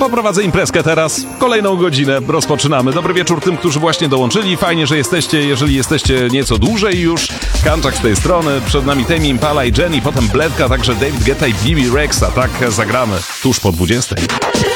poprowadzę imprezkę teraz. Kolejną godzinę rozpoczynamy. Dobry wieczór tym, którzy właśnie dołączyli. Fajnie, że jesteście, jeżeli jesteście nieco dłużej już. Kanczak z tej strony, przed nami Tame Impala i Jenny, potem Bledka, także David Guetta i Bibi Rexa. Tak zagramy tuż po 20.